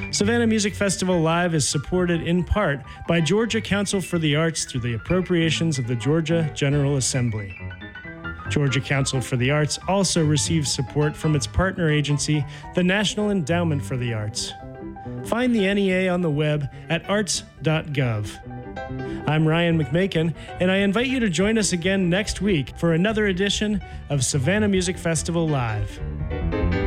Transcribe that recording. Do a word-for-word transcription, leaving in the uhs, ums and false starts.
Savannah Music Festival Live is supported in part by Georgia Council for the Arts through the appropriations of the Georgia General Assembly. Georgia Council for the Arts also receives support from its partner agency, the National Endowment for the Arts. Find the N E A on the web at arts dot gov. I'm Ryan McMakin, and I invite you to join us again next week for another edition of Savannah Music Festival Live.